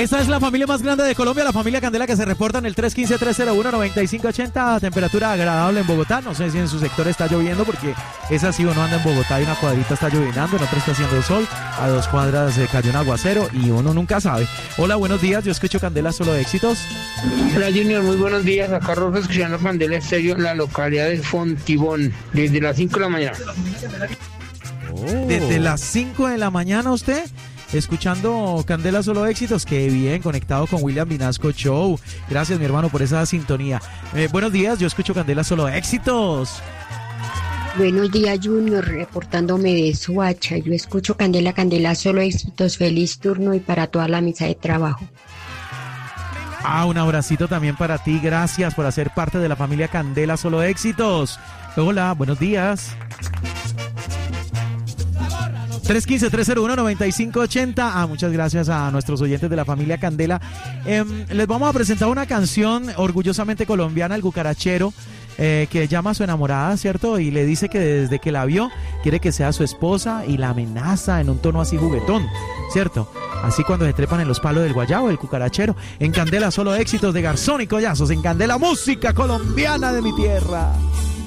Esta es la familia más grande de Colombia, la familia Candela, que se reporta en el 315-301-9580, temperatura agradable en Bogotá. No sé si en su sector está lloviendo, porque es así, uno anda en Bogotá y una cuadrita está llovinando, en otra está haciendo sol, a 2 cuadras cayó un aguacero y uno nunca sabe. Hola, buenos días, yo escucho Candela Solo Éxitos. Hola Junior, muy buenos días, acá Rolfo escuchando Candela Estéreo en la localidad de Fontibón, desde las 5 de la mañana. Desde las 5 de la mañana usted escuchando Candela Solo Éxitos. Qué bien, conectado con William Vinasco Show. Gracias, mi hermano, por esa sintonía. Buenos días, yo escucho Candela Solo Éxitos. Buenos días, Junior, reportándome de Soacha. Yo escucho Candela Solo Éxitos. Feliz turno y para toda la mesa de trabajo. Un abracito también para ti. Gracias por hacer parte de la familia Candela Solo Éxitos. Hola, buenos días. 315-301-9580. Muchas gracias a nuestros oyentes de la familia Candela. Les vamos a presentar una canción orgullosamente colombiana, El Cucarachero, que llama a su enamorada, ¿cierto? Y le dice que desde que la vio quiere que sea su esposa y la amenaza en un tono así juguetón, ¿cierto? Así cuando se trepan en los palos del guayabo, El Cucarachero. En Candela Solo Éxitos de Garzón y Collazos. En Candela, música colombiana de mi tierra.